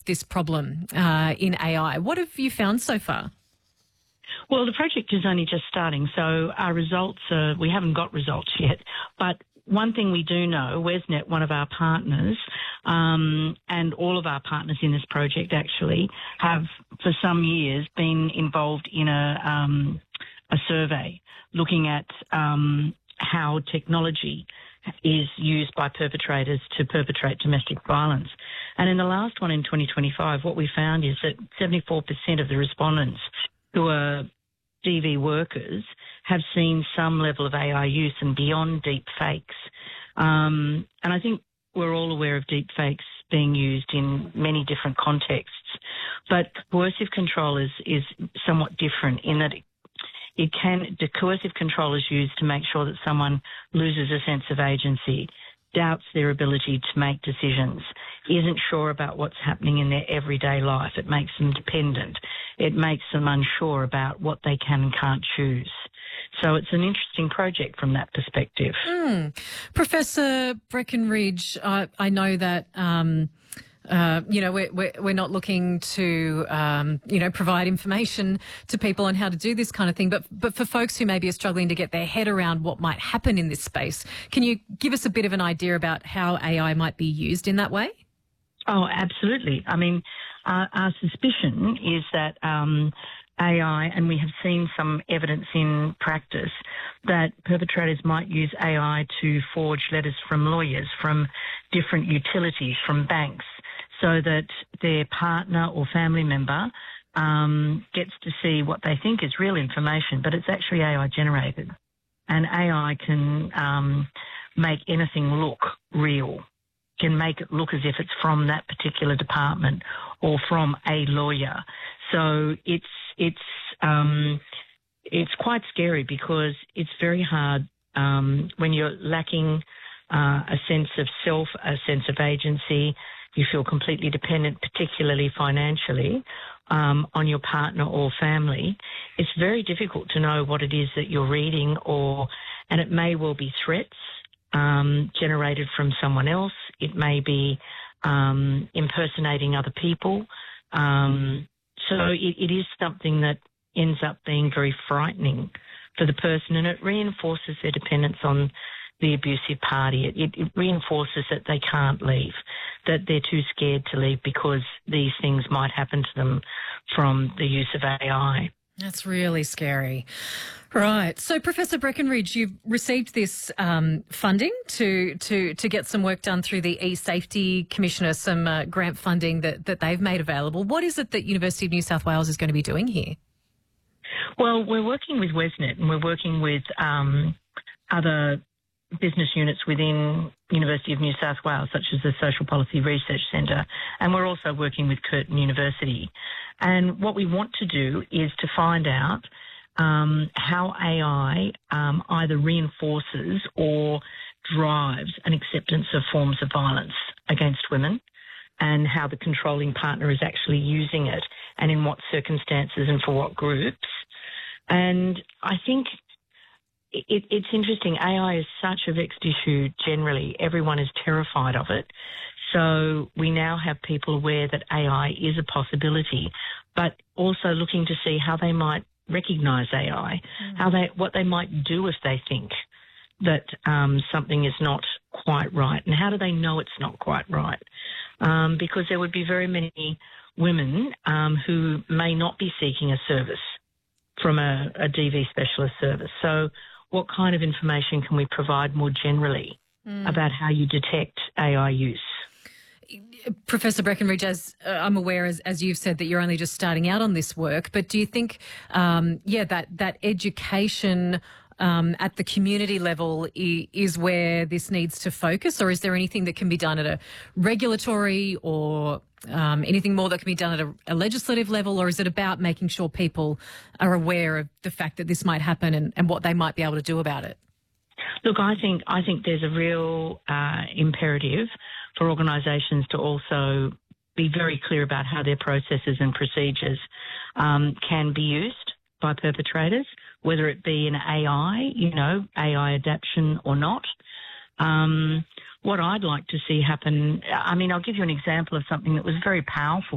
this problem in AI. What have you found so far? Well, the project is only just starting, so our results we haven't got results yet. But one thing we do know, WesNet, one of our partners, and all of our partners in this project actually have for some years been involved in a survey looking at how technology is used by perpetrators to perpetrate domestic violence. And in the last one in 2025, what we found is that 74% of the respondents who are DV workers have seen some level of AI use and beyond deep fakes. And I think we're all aware of deep fakes being used in many different contexts. But coercive control is somewhat different in that the coercive control is used to make sure that someone loses a sense of agency, doubts their ability to make decisions, isn't sure about what's happening in their everyday life. It makes them dependent. It makes them unsure about what they can and can't choose. So it's an interesting project from that perspective. Professor Breckenridge, I know that we're not looking to provide information to people on how to do this kind of thing, but for folks who maybe are struggling to get their head around what might happen in this space, can you give us a bit of an idea about how AI might be used in that way? Oh, absolutely. I mean, our suspicion is that AI, and we have seen some evidence in practice, that perpetrators might use AI to forge letters from lawyers, from different utilities, from banks, so that their partner or family member gets to see what they think is real information, but it's actually AI generated. And AI can make anything look real, can make it look as if it's from that particular department or from a lawyer. So it's quite scary because it's very hard when you're lacking a sense of self, a sense of agency. You feel completely dependent, particularly financially, on your partner or family. It's very difficult to know what it is that you're reading, and it may well be threats generated from someone else. It may be impersonating other people. So it is something that ends up being very frightening for the person, and it reinforces their dependence on the abusive party. It reinforces that they can't leave, that they're too scared to leave because these things might happen to them from the use of AI. That's really scary. Right. So, Professor Breckenridge, you've received this funding to get some work done through the eSafety Commissioner, some grant funding that they've made available. What is it that University of New South Wales is going to be doing here? Well, we're working with WesNet and we're working with other business units within University of New South Wales, such as the Social Policy Research Centre, and we're also working with Curtin University. And what we want to do is to find out how AI either reinforces or drives an acceptance of forms of violence against women, and how the controlling partner is actually using it, and in what circumstances and for what groups. And I think it's interesting. AI is such a vexed issue generally. Everyone is terrified of it. So we now have people aware that AI is a possibility, but also looking to see how they might recognise AI, what they might do if they think that something is not quite right, and how do they know it's not quite right? Because there would be very many women who may not be seeking a service from a DV specialist service. So what kind of information can we provide more generally about how you detect AI use? Professor Breckenridge, as I'm aware, as you've said, that you're only just starting out on this work, but do you think, that education at the community level is where this needs to focus, or is there anything that can be done at a regulatory or anything more that can be done at a legislative level, or is it about making sure people are aware of the fact that this might happen and what they might be able to do about it? Look, I think there's a real imperative for organisations to also be very clear about how their processes and procedures can be used by perpetrators, whether it be in AI, AI adaptation or not. What I'd like to see happen, I'll give you an example of something that was very powerful